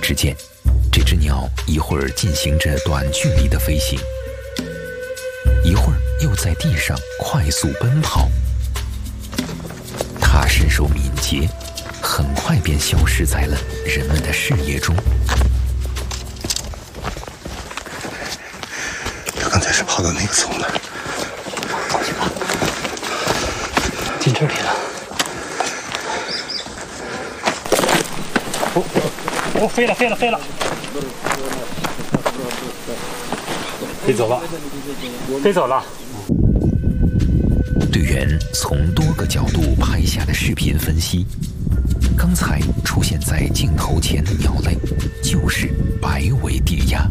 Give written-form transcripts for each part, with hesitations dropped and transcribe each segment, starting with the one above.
只见这只鸟一会儿进行着短距离的飞行，一会儿又在地上快速奔跑。它身手敏捷，很快便消失在了人们的视野中。 它刚才是跑到那个丛那儿， 过去吧，进这里了。哦，飞了！飞走了。 队员从多个角度拍下的视频分析，刚才出现在镜头前的鸟类就是白尾地鸭。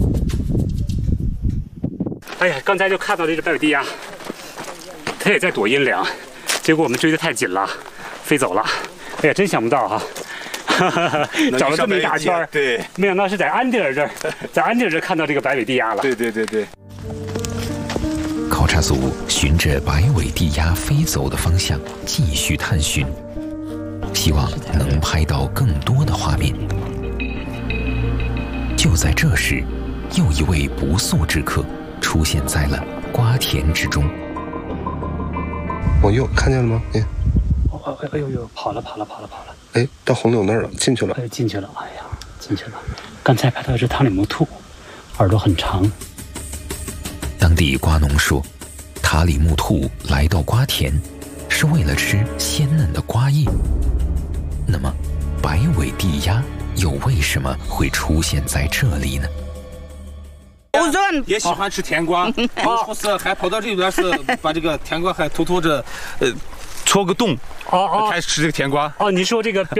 哎呀，刚才就看到这只白尾地鸭，它也在躲阴凉，结果我们追得太紧了，飞走了。哎呀，真想不到哈。找了这么一大圈， 对， 没想到是在安迪尔这儿，在安迪尔这儿看到这个白尾地鸭了。 对。 考察组循着白尾地鸭飞走的方向继续探寻，希望能拍到更多的画面。就在这时，又一位不速之客出现在了瓜田之中。 我又看见了吗？ 哎呦，跑了！ 哎，到红柳那儿了，进去了。 哎，进去了！哎呀，进去了！刚才拍到的是塔里木兔，耳朵很长。 当地瓜农说，塔里木兔来到瓜田是为了吃鲜嫩的瓜叶。那么，白尾地鸭又为什么会出现在这里呢？ 也喜欢吃甜瓜，说是还跑到这边是把这个甜瓜还偷偷着，戳个洞，开始吃这个甜瓜。 哦，你说这个